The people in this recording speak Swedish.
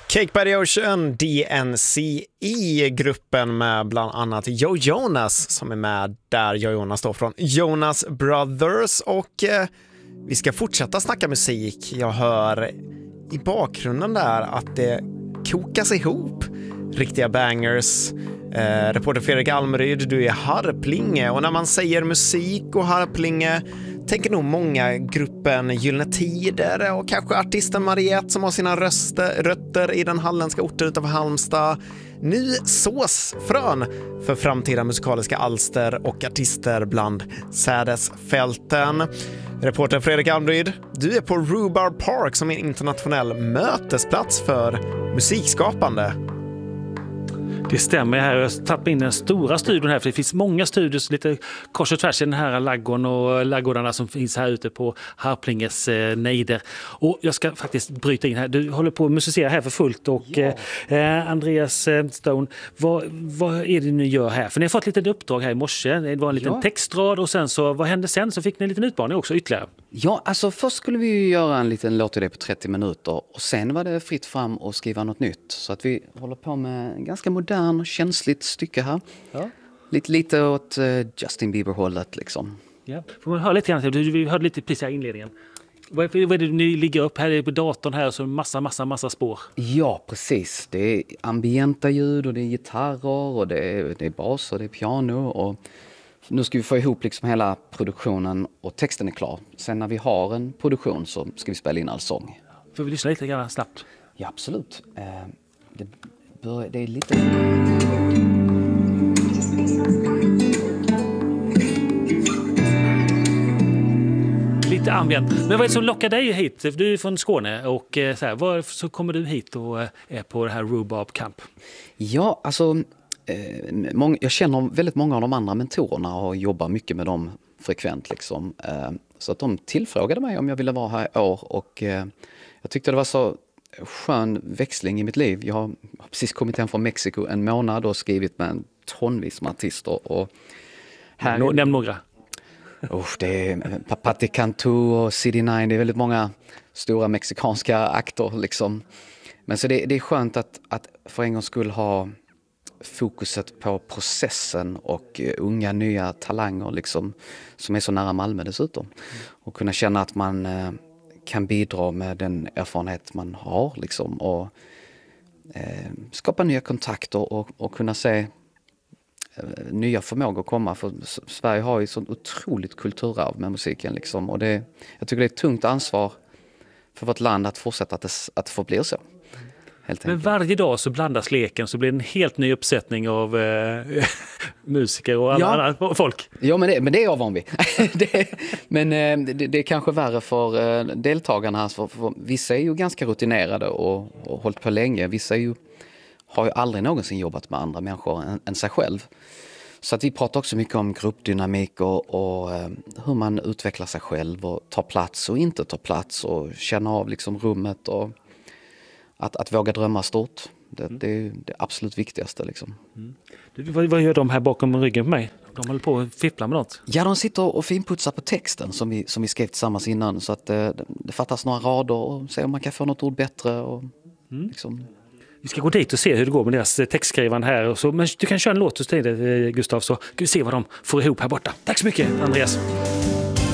Cake by the Ocean, DNCE-gruppen med bland annat Joe Jonas som är med där Joe Jonas står från Jonas Brothers, och vi ska fortsätta snacka musik. Jag hör i bakgrunden där att det kokas ihop riktiga bangers. Reporter Fredrik Almeryd, du är Harplinge, och när man säger musik och Harplinge tänker nog många gruppen Gyllene Tider och kanske artisten Mariette som har sina rötter i den halländska orten utanför Halmstad. Nu sås frön för framtida musikaliska alster och artister bland sädesfälten. Reporter Fredrik Almeryd, du är på Rhubarb Park som är en internationell mötesplats för musikskapande. Det stämmer här. Jag tappar in den stora studion här, för det finns många studios lite kors och tvärs i den här laggården och laggårdarna som finns här ute på Harplinges nejder. Och jag ska faktiskt bryta in här. Du håller på att musicera här för fullt, och Andreas Stone, vad är det ni gör här? För ni har fått lite uppdrag här i morse. Det var en liten textrad, och sen så, vad hände sen? Så fick ni en liten utmaning också ytterligare. Ja, alltså först skulle vi ju göra en liten låtidé på 30 minuter, och sen var det fritt fram och skriva något nytt. Så att vi håller på med en ganska modern och känsligt stycke här. Ja. Lite åt Justin Bieber-hållet liksom. Ja. Får man höra lite grann? Vi hörde lite precis här i inledningen. Vad är det ni ligger upp här på datorn här, så massa spår? Ja, precis. Det är ambienta ljud, och det är gitarrer, och det är bas, och det är piano, och nu ska vi få ihop liksom hela produktionen, och texten är klar. Sen när vi har en produktion så ska vi spela in all sång. Får vi lyssna lite grann snabbt? Ja, absolut. Det är lite... Lite ambient. Men vad är det som lockar dig hit? Du är från Skåne, och så här, varför kommer du hit och är på det här Rhubarb Camp? Ja, alltså... jag känner väldigt många av de andra mentorerna och jobbar mycket med dem frekvent liksom. Så att de tillfrågade mig om jag ville vara här i år, och jag tyckte det var så skön växling i mitt liv. Jag har precis kommit hem från Mexiko en månad och skrivit med en tonvis med artister, och här... Nämn några. Det är Patti Cantú och CD9, det är väldigt många stora mexikanska akter liksom. Men så det är skönt att för en gång skulle ha fokuset på processen och unga nya talanger liksom, som är så nära Malmö dessutom. Och kunna känna att man kan bidra med den erfarenhet man har liksom, och skapa nya kontakter och kunna se nya förmågor komma. För Sverige har ju så otroligt kulturarv med musiken liksom, och jag tycker det är ett tungt ansvar för vårt land att fortsätta att få bli så. Men varje dag så blandas leken, så blir det en helt ny uppsättning av musiker och alla folk. Ja, men det är jag van vid. Det är kanske värre för deltagarna. För vissa är ju ganska rutinerade och hållit på länge. Vissa har ju aldrig någonsin jobbat med andra människor än sig själv. Så att vi pratar också mycket om gruppdynamik och hur man utvecklar sig själv och tar plats och inte tar plats och känner av liksom rummet, och att våga drömma stort. Det är det absolut viktigaste liksom. Vad gör de här bakom ryggen på mig? De håller på att fippla med något. Ja, de sitter och finputsar på texten som vi skrev tillsammans innan, så att det fattas några rader, och se om man kan få något ord bättre. Och, liksom. Vi ska gå dit och se hur det går med deras textskrivande här. Och så, men du kan köra en låt hos dig, Gustav, så kan vi se vad de får ihop här borta. Tack så mycket, Andreas.